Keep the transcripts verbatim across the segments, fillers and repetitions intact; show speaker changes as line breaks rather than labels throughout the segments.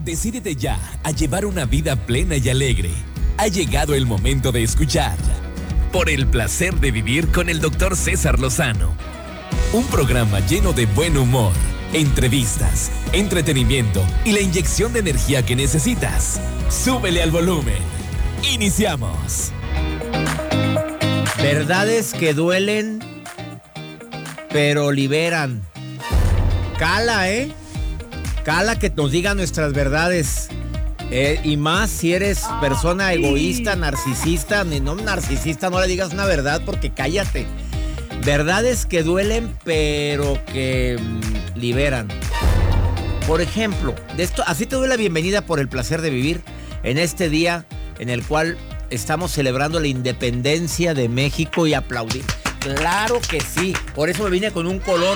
Decídete ya a llevar una vida plena y alegre. Ha llegado el momento de escuchar Por el placer de vivir con el doctor César Lozano. Un programa lleno de buen humor, entrevistas, entretenimiento y la inyección de energía que necesitas. Súbele al volumen. Iniciamos.
Verdades que duelen, pero liberan. Cala, ¿eh? Cala que nos digan nuestras verdades. Eh, y más si eres persona Ay. egoísta, narcisista. No narcisista, no le digas una verdad porque cállate. Verdades que duelen, pero que mmm, liberan. Por ejemplo, de esto, así te doy la bienvenida por el placer de vivir en este día en el cual estamos celebrando la independencia de México y aplaudir. Claro que sí. Por eso me vine con un color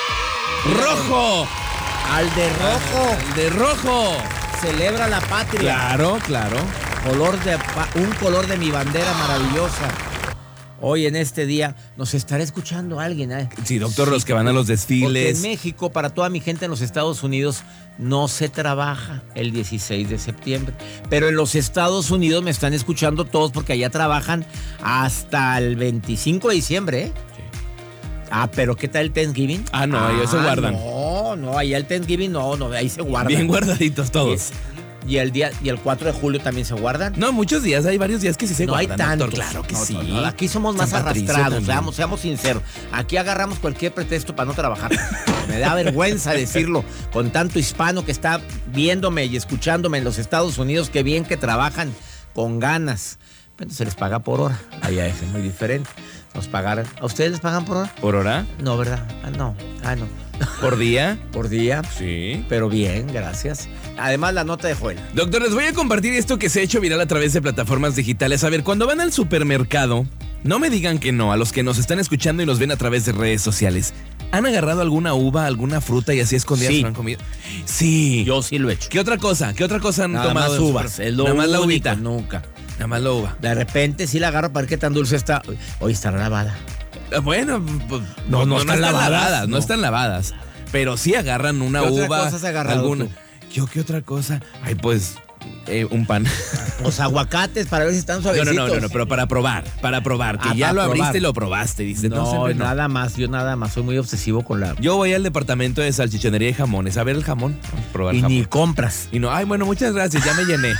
rojo.
Al de rojo.
Al de rojo.
Celebra la patria.
Claro, claro.
Color de, un color de mi bandera maravillosa. Hoy en este día nos estará escuchando alguien, ¿eh?
Sí, doctor, sí, los que van a los desfiles.
Porque en México, para toda mi gente en los Estados Unidos, no se trabaja el dieciséis de septiembre. Pero en los Estados Unidos me están escuchando todos porque allá trabajan hasta el veinticinco de diciembre, ¿eh? Sí. Ah, pero ¿qué tal el Thanksgiving?
Ah, no, ah, ellos se guardan.
No, no, allá el Thanksgiving no, no, ahí se guardan.
Bien guardaditos todos.
Sí. ¿Y el día y el cuatro de julio también se guardan?
No, muchos días, hay varios días que sí se
no
guardan.
No hay tantos.
Claro que
no,
sí.
No, no, aquí somos más San arrastrados, seamos, seamos sinceros. Aquí agarramos cualquier pretexto para no trabajar. Me da vergüenza decirlo con tanto hispano que está viéndome y escuchándome en los Estados Unidos. Qué bien que trabajan con ganas. Pero se les paga por hora. Allá es muy diferente. Nos pagarán. ¿A ustedes les pagan por hora?
¿Por hora?
No, ¿verdad? Ah, no. Ah, no.
¿Por día?
Por día.
Sí.
Pero bien, gracias. Además, la nota de Joel.
Doctor, les voy a compartir esto que se ha hecho viral a través de plataformas digitales. A ver, cuando van al supermercado, no me digan que no, a los que nos están escuchando y nos ven a través de redes sociales. ¿Han agarrado alguna uva, alguna fruta y así escondidas
sí.
se lo han comido? Sí.
Yo sí lo he hecho.
¿Qué otra cosa? ¿Qué otra cosa han
Nada
tomado?
Más uvas. Es lo
Nada más la
único,
uvita.
Nunca.
Nada más la uva.
De repente sí la agarro para ver qué tan dulce está. Hoy está lavada.
Bueno, pues,
no, no, no, están, están lavadas,
lavadas. No.
no
están lavadas. Pero sí agarran una
¿Qué
uva.
¿Qué otra cosa has agarrado
alguna...
tú?
¿Yo qué otra cosa? Ay, pues, eh, un pan.
Los aguacates para ver si están suavecitos.
No, no, no, no, pero para probar, para probar. Que
ah,
ya lo
probar.
abriste y lo probaste. Dice,
no, no, nada no. más, yo nada más. Soy muy obsesivo con la...
Yo voy al departamento de salchichonería y jamones. A ver el jamón. Vamos a probar
y
el jamón.
ni compras.
Y no, ay, bueno, muchas gracias, ya me llené.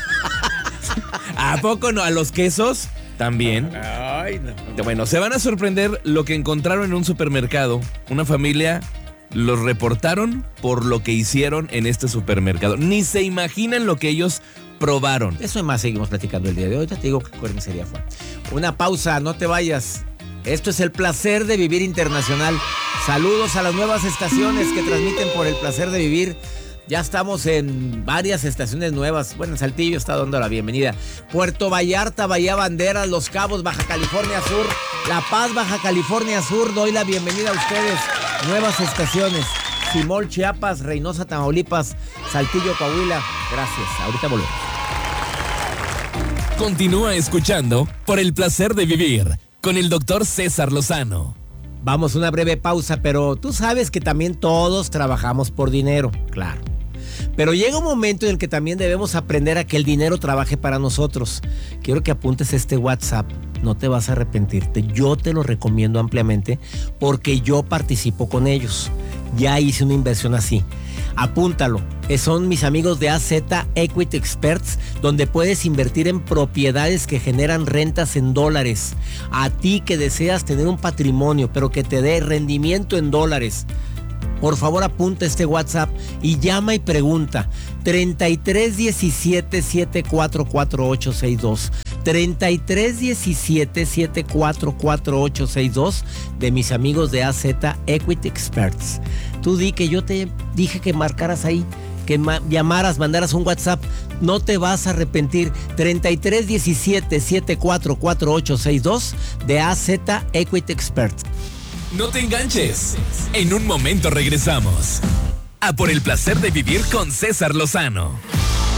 ¿A poco no? ¿A los quesos? También.
Ay, no.
Bueno, se van a sorprender lo que encontraron en un supermercado. Una familia los reportaron por lo que hicieron en este supermercado. Ni se imaginan lo que ellos probaron.
Eso y más seguimos platicando el día de hoy. Ya te digo que carnicería fue. Una pausa, no te vayas. Esto es el placer de vivir internacional. Saludos a las nuevas estaciones que transmiten por el placer de vivir. Ya estamos en varias estaciones nuevas. Bueno, en Saltillo está dando la bienvenida. Puerto Vallarta, Bahía Banderas, Los Cabos, Baja California Sur, La Paz, Baja California Sur. Doy la bienvenida a ustedes. Nuevas estaciones. Simol, Chiapas, Reynosa, Tamaulipas, Saltillo, Coahuila. Gracias. Ahorita volvemos.
Continúa escuchando Por el placer de vivir con el doctor César Lozano.
Vamos a una breve pausa, pero tú sabes que también todos trabajamos por dinero, claro. Pero llega un momento en el que también debemos aprender a que el dinero trabaje para nosotros. Quiero que apuntes este WhatsApp, no te vas a arrepentirte. Yo te lo recomiendo ampliamente porque yo participo con ellos. Ya hice una inversión así. Apúntalo. Son mis amigos de A Z Equity Experts, donde puedes invertir en propiedades que generan rentas en dólares. A ti que deseas tener un patrimonio, pero que te dé rendimiento en dólares. Por favor, apunta este WhatsApp y llama y pregunta. treinta y tres diecisiete setenta y cuatro cuarenta y ocho sesenta y dos. treinta y tres diecisiete setenta y cuatro cuarenta y ocho sesenta y dos de mis amigos de A Z Equity Experts. Tú di que yo te dije que marcaras ahí, que ma- llamaras, mandaras un WhatsApp. No te vas a arrepentir. treinta y tres diecisiete setenta y cuatro cuarenta y ocho sesenta y dos de A Z Equity Experts.
No te enganches. En un momento regresamos a Por el placer de vivir con César Lozano.